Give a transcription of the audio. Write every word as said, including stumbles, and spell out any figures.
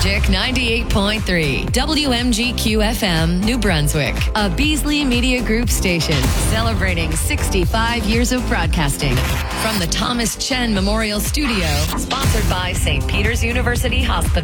Magic ninety-eight point three, W M G Q F M, New Brunswick, a Beasley Media Group station celebrating sixty-five years of broadcasting from the Thomas Chen Memorial Studio, sponsored by Saint Peter's University Hospital.